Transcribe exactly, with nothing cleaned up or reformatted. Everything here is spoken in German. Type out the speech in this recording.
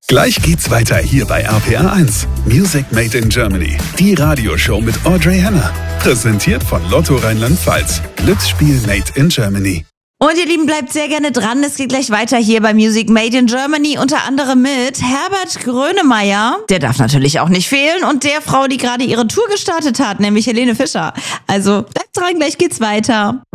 Gleich geht's weiter hier bei R P R eins. Music Made in Germany. Die Radioshow mit Audrey Henner. Präsentiert von Lotto Rheinland-Pfalz. Glücksspiel Made in Germany. Und ihr Lieben, bleibt sehr gerne dran. Es geht gleich weiter hier bei Music Made in Germany, unter anderem mit Herbert Grönemeyer. Der darf natürlich auch nicht fehlen. Und der Frau, die gerade ihre Tour gestartet hat, nämlich Helene Fischer. Also bleibt dran, gleich geht's weiter.